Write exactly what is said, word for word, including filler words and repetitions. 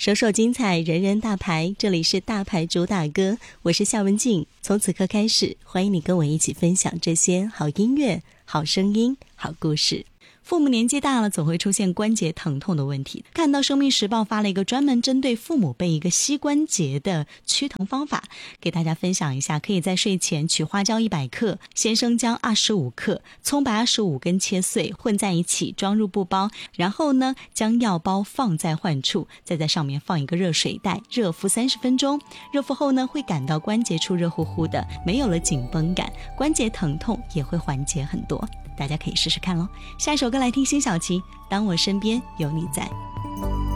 首首精彩，人人大牌，这里是大牌主打歌，我是夏文静。从此刻开始，欢迎你跟我一起分享这些好音乐、好声音、好故事。父母年纪大了，总会出现关节疼痛的问题。看到生命时报发了一个专门针对父母背一个膝关节的驱疼方法，给大家分享一下。可以在睡前取花椒一百克、鲜生姜二十五克、葱白二十五根切碎，混在一起装入布包，然后呢将药包放在患处，再在上面放一个热水袋，热敷三十分钟。热敷后呢会感到关节处热乎乎的，没有了紧绷感，关节疼痛也会缓解很多。大家可以试试看咯。下一首歌来听辛晓琪，当我身边有你在。